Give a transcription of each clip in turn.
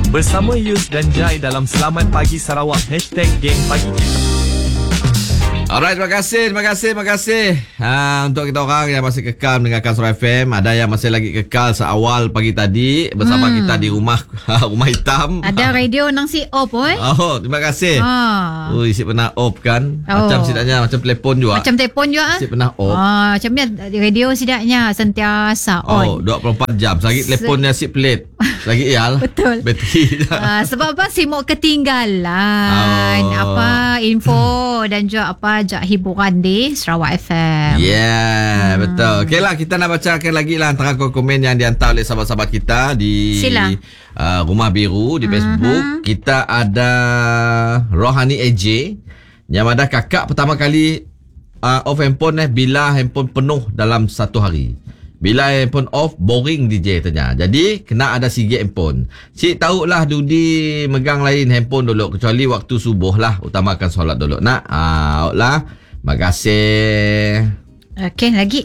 Bersama Yus dan Jai dalam Selamat Pagi Sarawak #Geng Pagi Kita. Alright, terima kasih. Untuk kita orang yang masih kekal mendengarkan Suara FM, ada yang masih lagi kekal seawal pagi tadi bersama kita di rumah hitam. Ada radio nang si op Oh, terima kasih. Ui, si pernah op kan? Macam sidaknya macam telefon juga. Macam telefon juga. Si pernah op. Macam ni radio sidaknya sentiasa on. 24 jam. Lagi telefonnya si pelit. Lagi ial. Betul. Bateri. Sebab apa? Simuk ketinggalan. Apa info dan juga apa hiburan di Sarawak FM. Betul. Okeylah, kita nak bacakan lagi lah antara komen yang dihantar oleh sahabat-sahabat kita di Rumah Biru di Facebook. Kita ada Rohani AJ yang ada kakak pertama kali off handphone bila handphone penuh dalam satu hari. Bila handphone off, boring DJ tanya. Jadi, kena ada sigit handphone. Cik tahulah Dudi megang lain handphone dulu. Kecuali waktu subuh lah. Utamakan solat dulu. Nak? Lah. Terima kasih. Okey, lagi.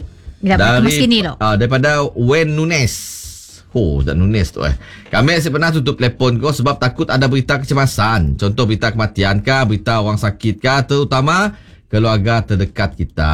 Daripada Wen Nunes. Tak Nunes tu Kami asyik pernah tutup telefon kau sebab takut ada berita kecemasan. Contoh berita kematian kah, berita orang sakit kah, terutama keluarga terdekat kita.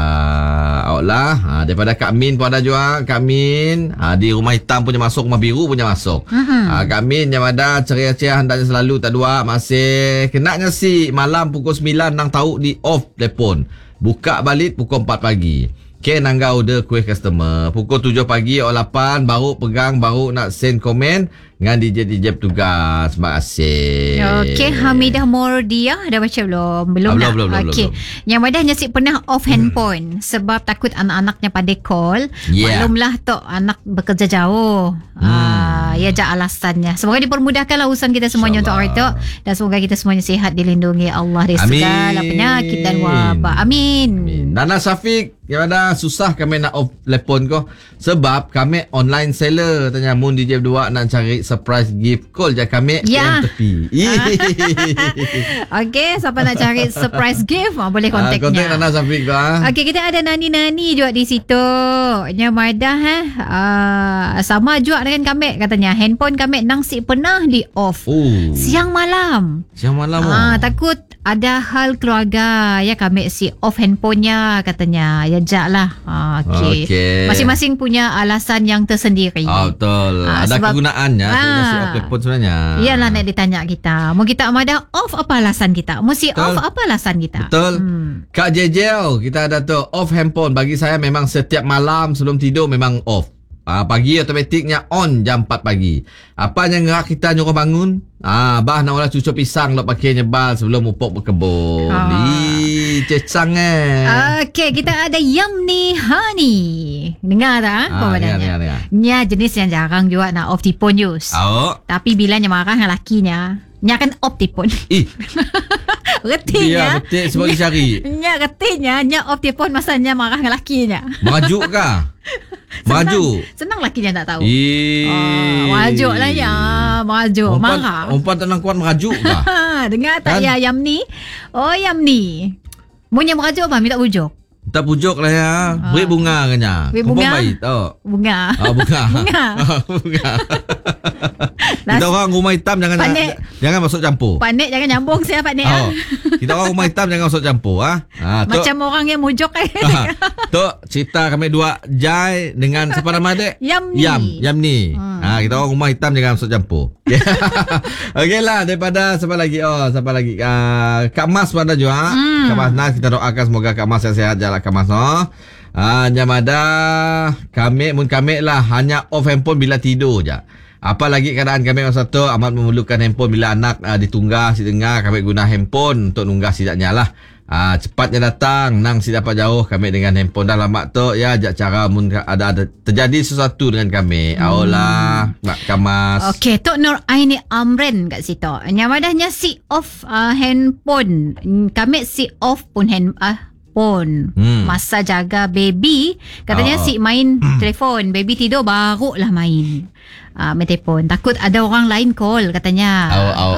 Daripada Kak Min pun ada juga. Kak Min di Rumah Hitam punya masuk, Rumah Biru punya masuk. Kak Min yang ada ceria-ceria hendaknya selalu tak dua. Masih kenaknya si malam pukul 9 nang tahu di off telefon. Buka balik pukul 4 pagi. Okay, nangga order kuih customer. Pukul 7 pagi atau 8 baru pegang, baru nak send komen dengan DJ petugas. Terima kasih. Okey, Hamidah Mordia dah baca belum? Belum. Okey. Yang mana Nyasik pernah off handphone sebab takut anak-anaknya pandai call. Maklumlah tok anak bekerja jauh. Ya je alasannya. Semoga dipermudahkanlah urusan kita semuanya untuk hari itu, dan semoga kita semuanya sihat, dilindungi Allah dari segala penyakit dan wabak. Amin. Nana Syafiq yang ada susah kami nak off telefon kau sebab kami online seller. Tanya Moon DJ berdua nak cari surprise gift, call je kami yang tepi. Okey, siapa nak cari surprise gift boleh kontaknya. Kontak Nana Syafiq tu. Okey, kita ada Nani juga di situ. Yang Madah sama juga dengan kami katanya. Handphone kami nang si pernah di off siang malam. Takut ada hal keluarga ya, kami si off handphonenya katanya. Ya jaklah. Okey. Masing-masing punya alasan yang tersendiri. Betul. Ada kegunaannya si off telefon sebenarnya. Iyalah nak ditanya kita. Mau kita Amadah off apa alasan kita? Mau si off apa alasan kita? Betul. Kak Jejel, kita ada tu off handphone. Bagi saya memang setiap malam sebelum tidur memang off. Pagi otomatiknya on jam 4 pagi. Apa yang gerak kita nyuruh bangun? Bah nak olah cucuk pisang nak pakai nyebal sebelum upuk berkebun. Cecang Okey, kita ada Yamni Hani. Dengar tak? Dengar. Nya jenis yang jarang juga nak off telefon use. Tapi bila nya marah dengan lakinya, nya akan off telefon. Retinya. Betul sebab dia cari. Nya retinya nya off telefon masa nya marah dengan lakinya. Maju kah? Maju. Senang lakinya tak tahu. Maju lah ya. Maju. Marah. Umpan tenang kuat maju kah? Dengar tak ya Yamni? Yamni. Munya merajuk apa? Minta bujuk. Tak pujuk lah ya. Beri bunga kanya. Beri bunga? Baik tau. Bunga. Bunga. Bunga. Kita orang Rumah Hitam jangan masuk campur. Panik jangan nyambung saya Panik. Kita orang Rumah Hitam jangan masuk campur. Macam orang yang mujuk tu cerita kami dua Jai dengan siapa nama dia? Yamni. Kita orang Rumah Hitam jangan masuk campur. Okeylah, daripada siapa lagi? Kak Mas pun ada juga. Kak Mas Nas, kita doakan semoga Kak Mas sehat jalan Kak Mas. Nyamada kami lah hanya off handphone bila tidur je. Apalagi keadaan kami masa tu amat memerlukan handphone bila anak ditunggah si dengar, kami guna handphone untuk nunggah sidaknya lah. Cepatnya datang nang si dapat jauh kami dengan handphone dah lama tu ya, jak cara ada terjadi sesuatu dengan kami. Aolah Mak Kamas. Okey, Tok Nur Aini Amren kat situ. Nyamadahnya si off handphone. Kami si off pun handphone. Masa jaga baby katanya si main telefon, baby tidur barulah main telefon. Takut ada orang lain call katanya.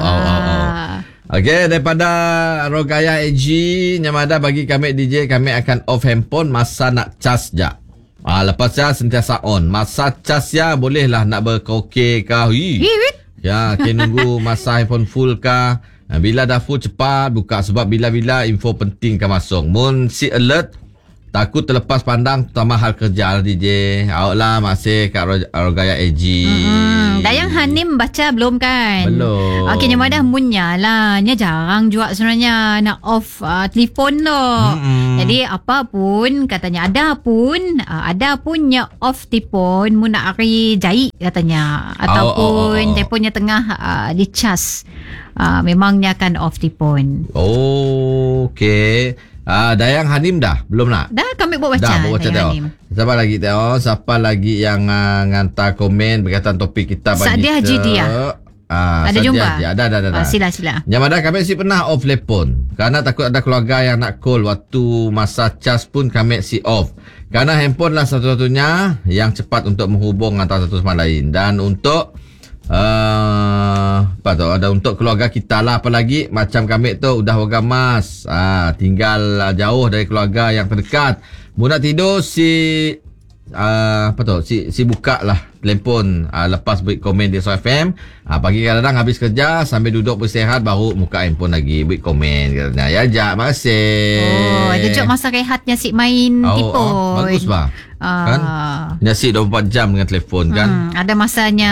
Okey, daripada Rogaya AG Nyamada bagi kami DJ, kami akan off handphone masa nak cas je. Lepas cas sentiasa on. Masa cas ya bolehlah nak berkaraoke kah. Ya, kena nunggu masa handphone full kah. Bila dah full cepat buka sebab bila-bila info penting kan masuk. Mun si alert takut terlepas pandang terutama hal kerja DJ. Awak lah masih kat Rogaya AG. Dayang Hanim baca belum kan? Belum. Okey, ni dah munya lah. Nya jarang juga sebenarnya nak off telefon tu. Jadi apa pun katanya ada pun nya off telefon mun nak hari jahit katanya ataupun telefonnya tengah dicas. Memangnya akan off telefon. Okey. Dayang Hanim dah? Belum nak? Dah kami buat baca. Dah buat baca tengok. Siapa lagi yang hantar komen berkaitan topik kita pagi Sadia Jidia. Ada jumpa? Ada. Sila. Yang mana kami si pernah off telefon. Kerana takut ada keluarga yang nak call waktu masa cas pun kami si off. Kerana handphone lah satu-satunya yang cepat untuk menghubung antara satu sama lain. Dan untuk ada untuk keluarga kita lah, apalagi macam kami tu udah warga mas, tinggal jauh dari keluarga yang terdekat. Mu nak tidur si buka lah telefon lepas beri komen di Soul FM. Pagi kadang-kadang habis kerja sambil duduk bersihat baru buka handphone lagi beri komen katanya. Ya jak, makasih. Ada juga masa rehatnya si main telefon. Bagus bah. Kan? Nasi 24 jam dengan telefon kan. Ada masanya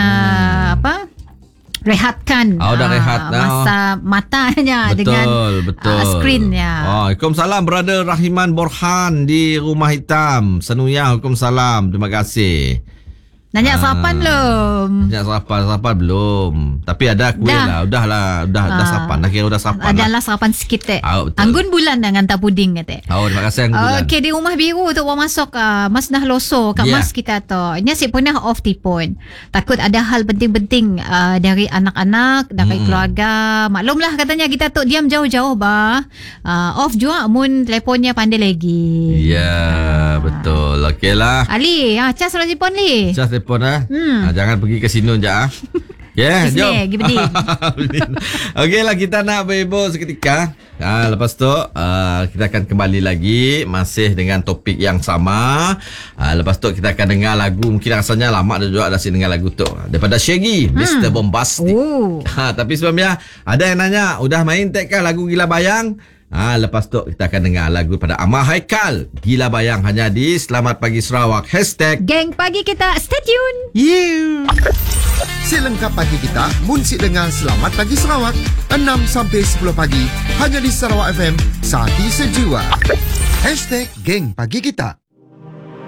rehatkan. Dah rehat masa matanya dengan skrinnya. Waalaikumsalam Brother Rahiman Borhan di Rumah Hitam. Senuyah, Waalaikumsalam. Terima kasih. Nanya sarapan belum? Nanya sarapan belum. Tapi ada kuih lah. Dah sarapan. Dah kira dah sarapan. Adalah sarapan sikit Anggun bulan dah ngantar puding kata. Terima kasih Anggun bulan. Okey, di Rumah Biru tu orang masuk Mas dah loso kat mas kita tu. Nya si pernah off telefon. Takut ada hal penting-penting dari anak-anak, dari keluarga. Maklumlah katanya kita tu diam jauh-jauh off juga mun telefonnya pandai lagi. Ya, betul. Okeylah. Ali, cas telefon Ali. Cas telefon jangan pergi kasino je jom. Okeylah, kita nak berebut seketika. Lepas tu kita akan kembali lagi masih dengan topik yang sama. Lepas tu kita akan dengar lagu, mungkin rasanya lama dah juga dah dengar lagu tu daripada Shaggy, Mr. Bombastic. Tapi sebelumnya ada yang nanya, udah main tekkah lagu Gila Bayang? Lepas tu kita akan dengar lagu pada Amar Haikal, Gila Bayang, hanya di Selamat Pagi Sarawak #Geng Pagi Kita. Stay tune. Si lengkap pagi kita munsik dengan Selamat Pagi Sarawak 6 sampai 10 pagi hanya di Sarawak FM, Sati Sejiwa. #Geng Pagi Kita.